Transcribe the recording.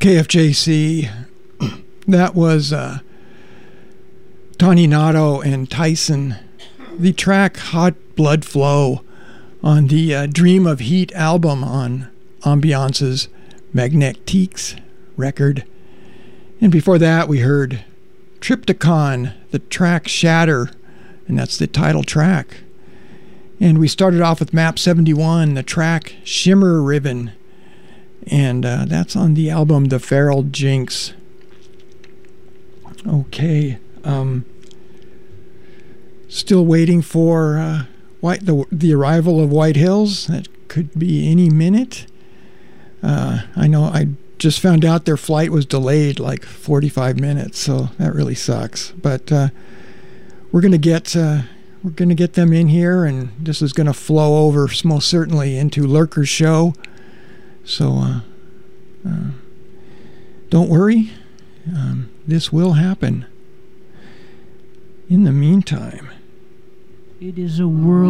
KFJC. That was Tony Nato and Tyson. The track Hot Blood Flow on the Dream of Heat album on Ambiance's Magnetiques record. And before that we heard Triptychon, the track Shatter, and that's the title track. And we started off with Map 71, the track Shimmer Ribbon, and that's on the album The Feral Jinx. Okay, still waiting for the arrival of White Hills. That could be any minute. I know I just found out their flight was delayed like 45 minutes, so that really sucks. But we're gonna get them in here, and this is gonna flow over most certainly into Lurker's show. So don't worry, this will happen. In the meantime, it is a world